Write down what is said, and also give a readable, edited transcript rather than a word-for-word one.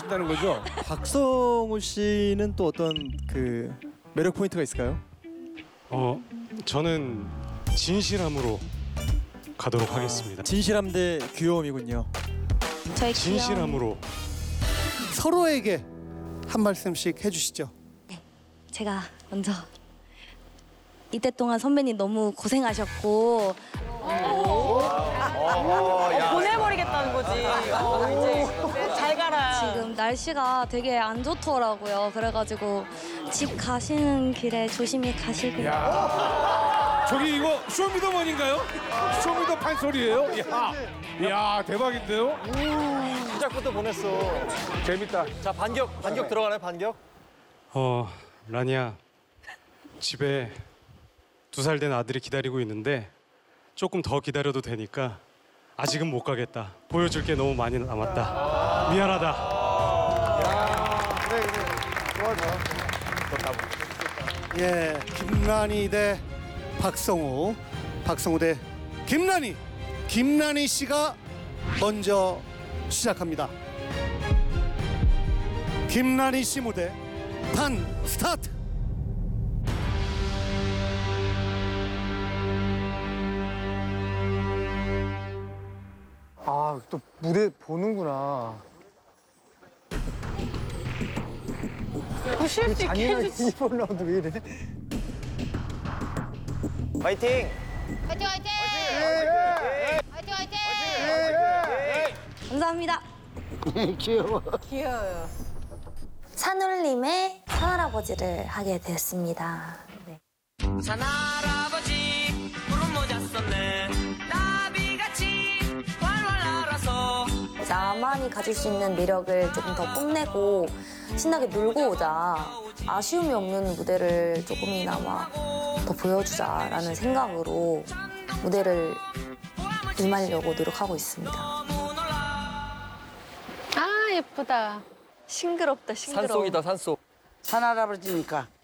하신다는 거죠? 박성우 씨는 또 어떤 그 매력 포인트가 있을까요? 저는 진실함으로 가도록 하겠습니다. 진실함 대 귀여움이군요. 저희 진실함으로. 서로에게 한 말씀씩 해주시죠. 제가 먼저 이때 동안 선배님 너무 고생하셨고 보내버리겠다는 거지. 이제 잘 가라. 지금 날씨가 되게 안 좋더라고요. 그래가지고 집 가시는 길에 조심히 가시길. 저기 이거 쇼미더머니인가요? 쇼미더 판소리예요? 야 대박인데요? 시작부터 보냈어. 재밌다. 자, 반격 들어가네, 반격. 라니야, 집에 2살 된 아들이 기다리고 있는데 조금 더 기다려도 되니까 아직은 못 가겠다. 보여줄 게 너무 많이 남았다. 미안하다. 그래. 좋아. 예, 김란희 대 박성우, 박성우 대 김란희. 김란희 씨가 먼저 시작합니다. 김란희 씨 무대 단 스타트. 아, 또 무대 보는구나. 쉴 수 있게 잔인하게 해주지. 2번 라운드 왜 이래? 파이팅! 화이팅 화이팅! 화이팅 화이팅! 감사합니다. 귀여워요. 산울림의 산할아버지를 하게 됐습니다. 네. 산할아버지 푸른 모자 썼네 나비같이 활활 날아서 나만이 가질 수 있는 매력을 조금 더 뽐내고 신나게 놀고 오자. 아쉬움이 없는 무대를 조금이나마 더 보여주자라는 생각으로 무대를 임하려고 노력하고 있습니다. 아 예쁘다. 싱그럽다, 싱그러워. 산속이다, 산속. 산할아버지니까